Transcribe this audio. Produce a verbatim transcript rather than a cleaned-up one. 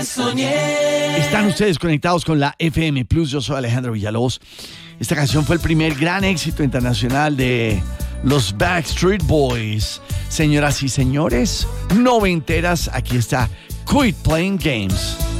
Soñé. Están ustedes conectados con la F M Plus. Yo soy Alejandro Villalobos. Esta canción fue el primer gran éxito internacional de los Backstreet Boys. Señoras y señores, noventeras, aquí está Quit Playing Games.